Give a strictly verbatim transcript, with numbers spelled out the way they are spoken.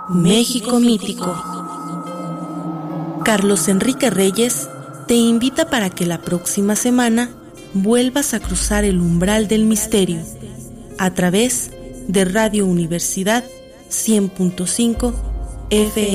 México Mítico. Carlos Enrique Reyes te invita para que la próxima semana vuelvas a cruzar el umbral del misterio a través de Radio Universidad cien punto cinco F M.